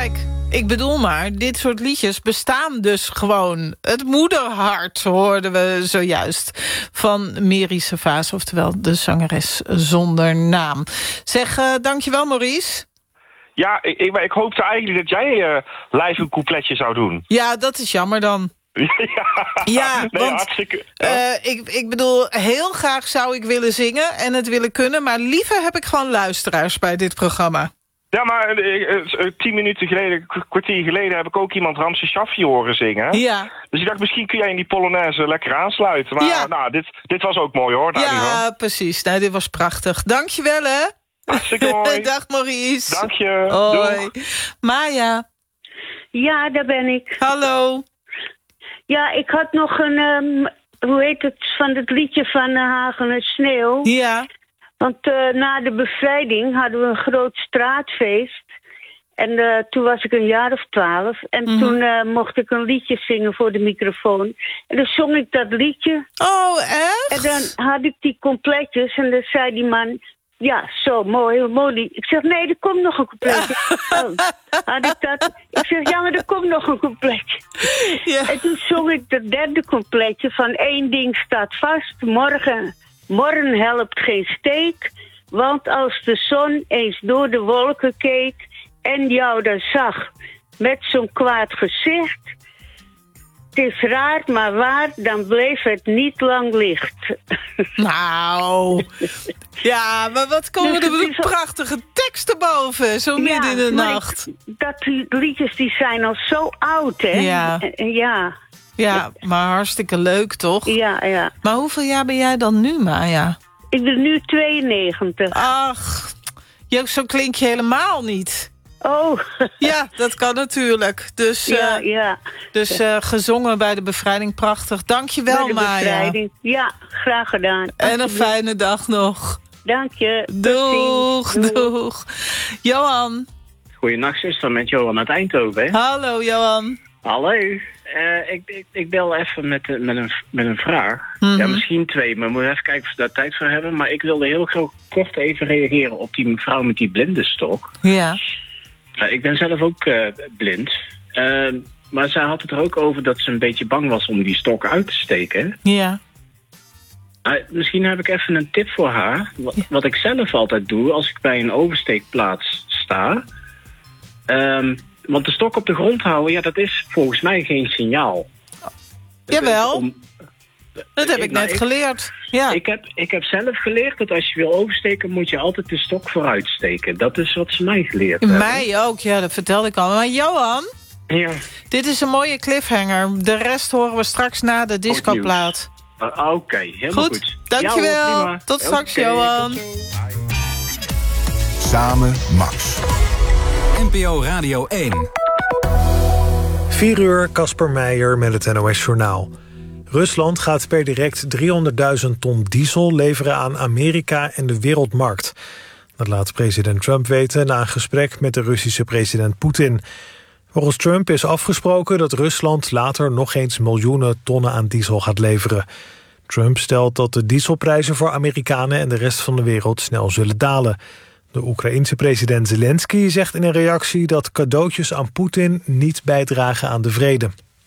Kijk, ik bedoel maar, dit soort liedjes bestaan dus gewoon. Het moederhart hoorden we zojuist van Meri Servaas, oftewel de zangeres zonder naam. Zeg, dankjewel Maurice. Ja, ik hoopte eigenlijk dat jij live een coupletje zou doen. Ja, dat is jammer dan. Ja, nee, want hartstikke, ja. Ik bedoel, heel graag zou ik willen zingen en het willen kunnen, maar liever heb ik gewoon luisteraars bij dit programma. Ja, maar 10 minuten geleden, kwartier geleden heb ik ook iemand Ramse Shaffi horen zingen. Ja. Dus ik dacht, misschien kun jij in die Polonaise lekker aansluiten. Maar ja. Nou, dit was ook mooi hoor. Ja, precies. Nou, dit was prachtig. Dankjewel hè. Hartstikke mooi. Dag Maurice. Dank je. Hoi. Maya. Ja, daar ben ik. Hallo. Ja, ik had nog een, hoe heet het, van het liedje van Hagen en Sneeuw. Ja. Want na de bevrijding hadden we een groot straatfeest. En toen was ik een jaar of 12. En toen mocht ik een liedje zingen voor de microfoon. En dan zong ik dat liedje. Oh, echt? En dan had ik die completjes. En dan zei die man, ja, zo, mooi, mooi. Ik zeg, nee, er komt nog een coupletje. Had ik dat? Ik zeg, ja, maar er komt nog een coupletje. Ja. En toen zong ik het derde coupletje van één ding staat vast. Morgen helpt geen steek. Want als de zon eens door de wolken keek en jou dan zag met zo'n kwaad gezicht. Het is raar, maar waar, dan bleef het niet lang licht. Nou, ja, maar wat komen Dus er het voor is al- prachtige teksten boven, zo midden in de maar nacht. Die liedjes die zijn al zo oud, hè? Ja. Ja. Ja, maar hartstikke leuk, toch? Ja. Maar hoeveel jaar ben jij dan nu, Maya? Ik ben nu 92. Ach, zo klink je helemaal niet. Oh. Ja, dat kan natuurlijk. Dus, ja. Dus gezongen bij de bevrijding, prachtig. Dank je wel, Bij de Maya. bevrijding. Ja, graag gedaan. En een fijne dag nog. Dank je. Doeg. Johan. Goeienacht, zuster, met Johan uit Eindhoven. Hè? Hallo, Johan. Hallo. Ik bel even met een vraag. Ja, misschien 2, maar we moeten even kijken of we daar tijd voor hebben. Maar ik wilde heel kort even reageren op die mevrouw met die blindenstok. Ja. Ik ben zelf ook blind. Maar zij had het er ook over dat ze een beetje bang was om die stok uit te steken. Ja. Misschien heb ik even een tip voor haar. Wat ik zelf altijd doe als ik bij een oversteekplaats sta. Want de stok op de grond houden, ja, dat is volgens mij geen signaal. Jawel. Dat heb ik net geleerd. Ja. Ik heb zelf geleerd dat als je wil oversteken, moet je altijd de stok vooruit steken. Dat is wat ze mij geleerd hebben. Mij ook, ja, dat vertelde ik al. Maar Johan, ja. Dit is een mooie cliffhanger. De rest horen we straks na de discoplaat. Oké, helemaal goed. Dankjewel. Ja, tot straks, Johan. Samen Max. NPO Radio 1. 4 uur, Casper Meijer met het NOS-journaal. Rusland gaat per direct 300.000 ton diesel leveren aan Amerika en de wereldmarkt. Dat laat president Trump weten na een gesprek met de Russische president Poetin. Volgens Trump is afgesproken dat Rusland later nog eens miljoenen tonnen aan diesel gaat leveren. Trump stelt dat de dieselprijzen voor Amerikanen en de rest van de wereld snel zullen dalen. De Oekraïense president Zelensky zegt in een reactie dat cadeautjes aan Poetin niet bijdragen aan de vrede.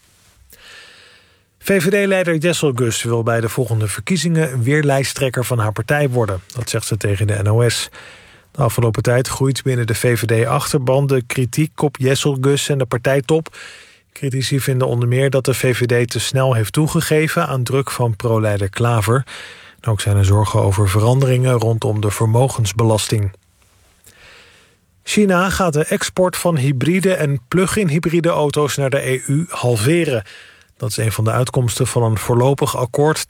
VVD-leider Jesselgus wil bij de volgende verkiezingen weer lijsttrekker van haar partij worden. Dat zegt ze tegen de NOS. De afgelopen tijd groeit binnen de VVD-achterban de kritiek op Jesselgus en de partijtop. Critici vinden onder meer dat de VVD te snel heeft toegegeven aan druk van pro-leider Klaver. En ook zijn er zorgen over veranderingen rondom de vermogensbelasting. China gaat de export van hybride en plug-in hybride auto's naar de EU halveren. Dat is een van de uitkomsten van een voorlopig akkoord